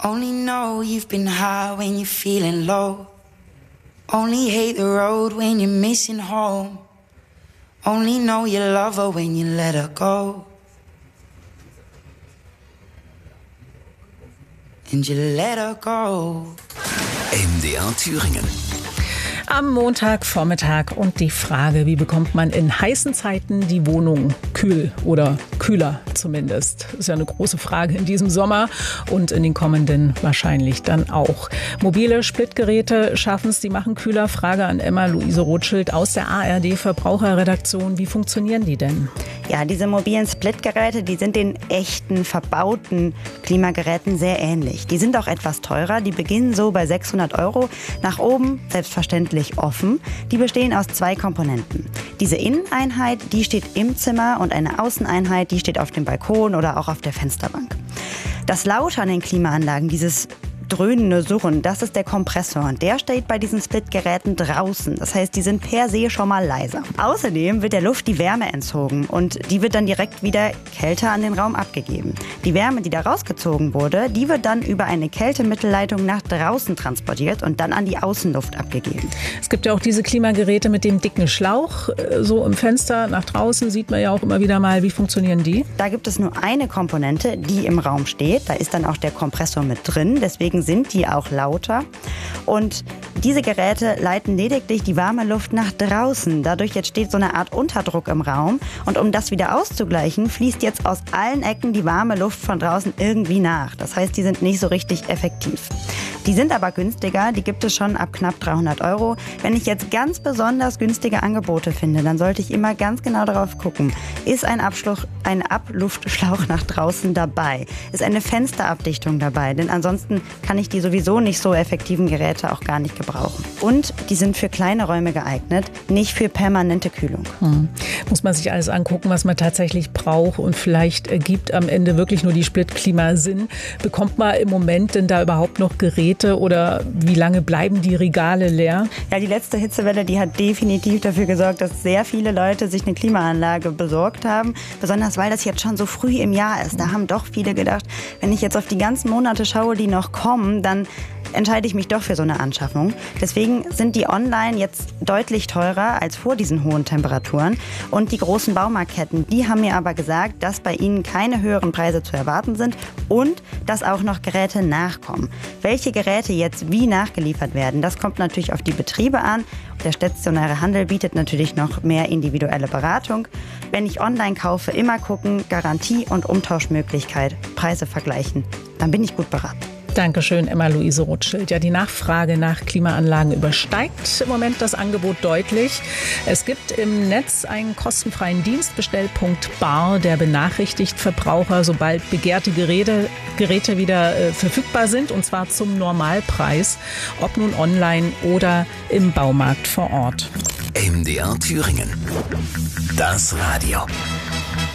Only know you've been high when you're feeling low. Only hate the road when you're missing home. Only know you love her when you let her go. And you let her go. MDR Thüringen. Am Montagvormittag und die Frage, wie bekommt man in heißen Zeiten die Wohnung kühl oder kühler zumindest? Das ist ja eine große Frage in diesem Sommer und in den kommenden wahrscheinlich dann auch. Mobile Splitgeräte schaffen es, die machen kühler. Frage an Emma-Luise Rothschild aus der ARD Verbraucherredaktion. Wie funktionieren die denn? Ja, diese mobilen Splitgeräte, die sind den echten, verbauten Klimageräten sehr ähnlich. Die sind auch etwas teurer. Die beginnen so bei 600 €. Nach oben selbstverständlich offen. Die bestehen aus 2 Komponenten. Diese Inneneinheit, die steht im Zimmer und eine Außeneinheit, die steht auf dem Balkon oder auch auf der Fensterbank. Das Laute an den Klimaanlagen, dieses dröhnende Surren, das ist der Kompressor und der steht bei diesen Splitgeräten draußen. Das heißt, die sind per se schon mal leiser. Außerdem wird der Luft die Wärme entzogen und die wird dann direkt wieder kälter an den Raum abgegeben. Die Wärme, die da rausgezogen wurde, die wird dann über eine Kältemittelleitung nach draußen transportiert und dann an die Außenluft abgegeben. Es gibt ja auch diese Klimageräte mit dem dicken Schlauch, so im Fenster nach draußen sieht man ja auch immer wieder mal. Wie funktionieren die? Da gibt es nur eine Komponente, die im Raum steht. Da ist dann auch der Kompressor mit drin, deswegen sind die auch lauter. Und diese Geräte leiten lediglich die warme Luft nach draußen. Dadurch entsteht so eine Art Unterdruck im Raum. Und um das wieder auszugleichen, fließt jetzt aus allen Ecken die warme Luft von draußen irgendwie nach. Das heißt, die sind nicht so richtig effektiv. Die sind aber günstiger, die gibt es schon ab knapp 300 €. Wenn ich jetzt ganz besonders günstige Angebote finde, dann sollte ich immer ganz genau darauf gucken. Ist ein Abluftschlauch nach draußen dabei? Ist eine Fensterabdichtung dabei? Denn ansonsten kann ich die sowieso nicht so effektiven Geräte auch gar nicht gebrauchen. Und die sind für kleine Räume geeignet, nicht für permanente Kühlung. Muss man sich alles angucken, was man tatsächlich braucht und vielleicht ergibt am Ende wirklich nur die Splitklima Sinn. Bekommt man im Moment denn da überhaupt noch Geräte oder wie lange bleiben die Regale leer? Ja, die letzte Hitzewelle, die hat definitiv dafür gesorgt, dass sehr viele Leute sich eine Klimaanlage besorgt haben. Besonders, weil das jetzt schon so früh im Jahr ist. Da haben doch viele gedacht, wenn ich jetzt auf die ganzen Monate schaue, die noch kommen, dann entscheide ich mich doch für so eine Anschaffung. Deswegen sind die online jetzt deutlich teurer als vor diesen hohen Temperaturen. Und die großen Baumarktketten, die haben mir aber gesagt, dass bei ihnen keine höheren Preise zu erwarten sind und dass auch noch Geräte nachkommen. Welche Geräte jetzt wie nachgeliefert werden, das kommt natürlich auf die Betriebe an. Der stationäre Handel bietet natürlich noch mehr individuelle Beratung. Wenn ich online kaufe, immer gucken, Garantie und Umtauschmöglichkeit, Preise vergleichen. Dann bin ich gut beraten. Dankeschön, Emma-Luise Rothschild. Ja, die Nachfrage nach Klimaanlagen übersteigt im Moment das Angebot deutlich. Es gibt im Netz einen kostenfreien Dienst, Bestellpunkt Bar, der benachrichtigt Verbraucher, sobald begehrte Geräte wieder verfügbar sind, und zwar zum Normalpreis, ob nun online oder im Baumarkt vor Ort. MDR Thüringen. Das Radio.